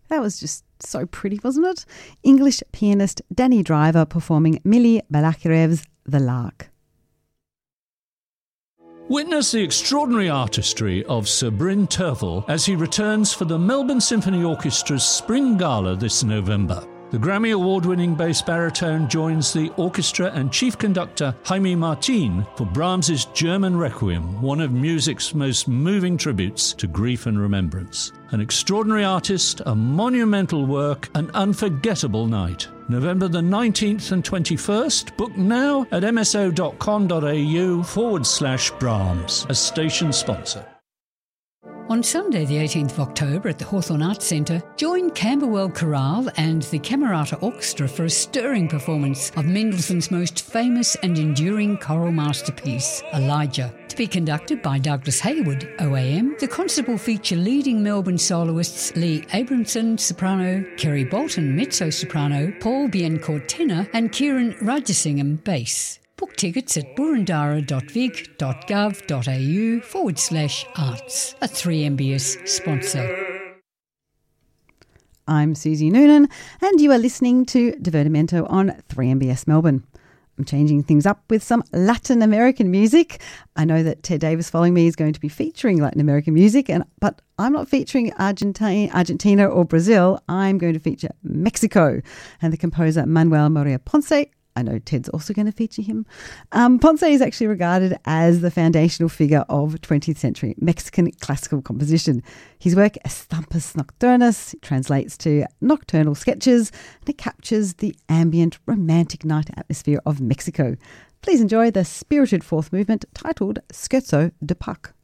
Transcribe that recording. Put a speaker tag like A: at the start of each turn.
A: That was just so pretty, wasn't it? English pianist Danny Driver performing Mili Balakirev's The Lark.
B: Witness the extraordinary artistry of Sir Bryn Terfel as he returns for the Melbourne Symphony Orchestra's Spring Gala this November. The Grammy Award-winning bass baritone joins the orchestra and chief conductor Jaime Martin for Brahms's German Requiem, one of music's most moving tributes to grief and remembrance. An extraordinary artist, a monumental work, an unforgettable night. November the 19th and 21st. Book now at mso.com.au/Brahms, a station sponsor.
C: On Sunday the 18th of October at the Hawthorn Arts Centre, join Camberwell Chorale and the Camerata Orchestra for a stirring performance of Mendelssohn's most famous and enduring choral masterpiece, Elijah. To be conducted by Douglas Hayward, OAM, the concert will feature leading Melbourne soloists Lee Abramson, soprano, Kerry Bolton, mezzo-soprano, Paul Biencourt, tenor, and Kieran Rajasingham, bass. Book tickets at burundara.vic.gov.au/arts, a 3MBS sponsor.
A: I'm Susie Noonan, and you are listening to Divertimento on 3MBS Melbourne. I'm changing things up with some Latin American music. I know that Ted Davis following me is going to be featuring Latin American music, but I'm not featuring Argentina or Brazil. I'm going to feature Mexico and the composer Manuel Maria Ponce. I know Ted's also going to feature him. Ponce is actually regarded as the foundational figure of 20th century Mexican classical composition. His work, Estampas Nocturnas, translates to nocturnal sketches, and it captures the ambient, romantic night atmosphere of Mexico. Please enjoy the spirited fourth movement titled Scherzo de Pax.